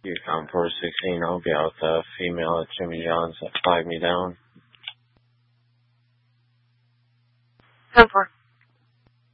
Yukon 416, I'll be out the female at Jimmy John's that flagged me down. 10-4.